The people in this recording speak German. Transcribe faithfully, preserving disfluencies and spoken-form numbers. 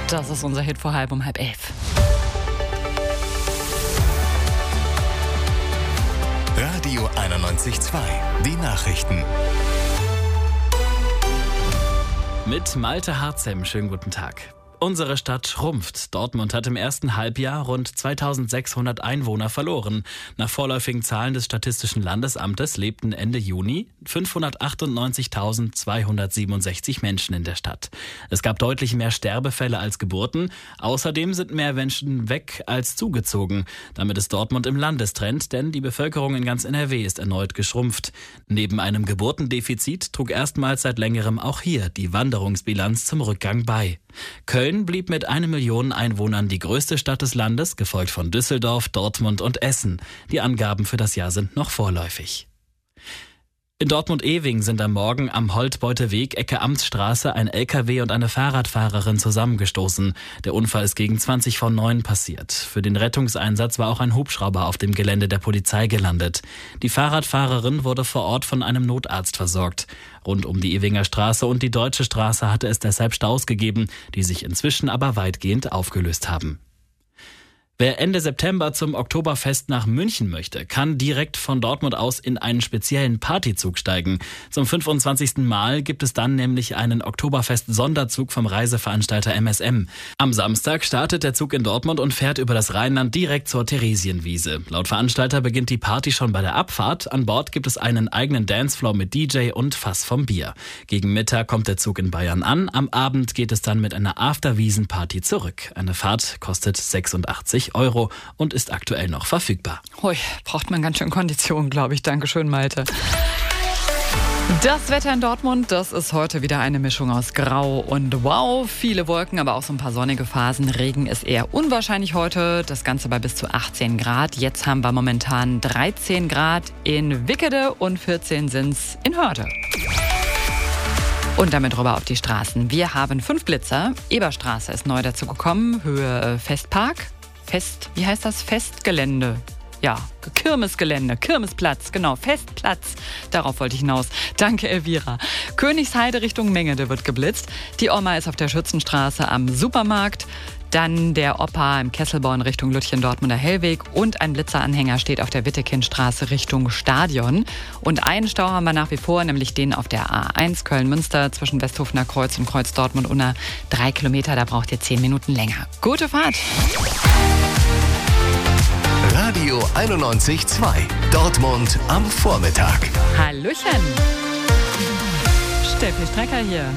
Das ist unser Hit vor halb um halb elf. Radio einundneunzig Komma zwei, die Nachrichten. Mit Malte Harzem, schönen guten Tag. Unsere Stadt schrumpft. Dortmund hat im ersten Halbjahr rund zweitausendsechshundert Einwohner verloren. Nach vorläufigen Zahlen des Statistischen Landesamtes lebten Ende Juni fünfhundertachtundneunzigtausendzweihundertsiebenundsechzig Menschen in der Stadt. Es gab deutlich mehr Sterbefälle als Geburten. Außerdem sind mehr Menschen weg als zugezogen. Damit ist Dortmund im Landestrend, denn die Bevölkerung in ganz N R W ist erneut geschrumpft. Neben einem Geburtendefizit trug erstmals seit längerem auch hier die Wanderungsbilanz zum Rückgang bei. Köln blieb mit einer Million Einwohnern die größte Stadt des Landes, gefolgt von Düsseldorf, Dortmund und Essen. Die Angaben für das Jahr sind noch vorläufig. In Dortmund-Ewing sind am Morgen am Holtbeuteweg Ecke Amtsstraße ein L K W und eine Fahrradfahrerin zusammengestoßen. Der Unfall ist gegen zwanzig vor neun passiert. Für den Rettungseinsatz war auch ein Hubschrauber auf dem Gelände der Polizei gelandet. Die Fahrradfahrerin wurde vor Ort von einem Notarzt versorgt. Rund um die Ewinger Straße und die Deutsche Straße hatte es deshalb Staus gegeben, die sich inzwischen aber weitgehend aufgelöst haben. Wer Ende September zum Oktoberfest nach München möchte, kann direkt von Dortmund aus in einen speziellen Partyzug steigen. Zum fünfundzwanzigsten Mal gibt es dann nämlich einen Oktoberfest-Sonderzug vom Reiseveranstalter M S M. Am Samstag startet der Zug in Dortmund und fährt über das Rheinland direkt zur Theresienwiese. Laut Veranstalter beginnt die Party schon bei der Abfahrt. An Bord gibt es einen eigenen Dancefloor mit D J und Fass vom Bier. Gegen Mittag kommt der Zug in Bayern an. Am Abend geht es dann mit einer After-Wiesen-Party zurück. Eine Fahrt kostet sechsundachtzig Euro und ist aktuell noch verfügbar. Hui, braucht man ganz schön Kondition, glaube ich. Dankeschön, Malte. Das Wetter in Dortmund, das ist heute wieder eine Mischung aus Grau und Wow. Viele Wolken, aber auch so ein paar sonnige Phasen. Regen ist eher unwahrscheinlich heute. Das Ganze bei bis zu achtzehn Grad. Jetzt haben wir momentan dreizehn Grad in Wickede und vierzehn sind's in Hörde. Und damit rüber auf die Straßen. Wir haben fünf Blitzer. Eberstraße ist neu dazu gekommen. Höhe äh, Festpark. Fest, wie heißt das? Festgelände. Ja, Kirmesgelände, Kirmesplatz, genau, Festplatz. Darauf wollte ich hinaus. Danke, Elvira. Königsheide Richtung Mengede wird geblitzt. Die Oma ist auf der Schützenstraße am Supermarkt. Dann der Opa im Kesselborn Richtung Lütchen-Dortmunder Hellweg. Und ein Blitzeranhänger steht auf der Wittekindstraße Richtung Stadion. Und einen Stau haben wir nach wie vor, nämlich den auf der A eins Köln-Münster zwischen Westhofener Kreuz und Kreuz Dortmund unter drei Kilometer. Da braucht ihr zehn Minuten länger. Gute Fahrt! Radio einundneunzig Komma zwei. Dortmund am Vormittag. Hallöchen! Steffi Strecker hier.